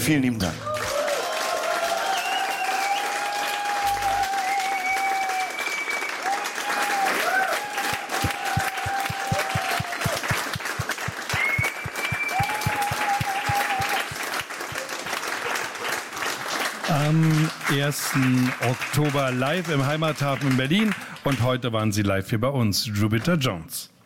Vielen lieben Dank. Am 1. Oktober live im Heimathafen in Berlin und heute waren sie live hier bei uns, Jupiter Jones.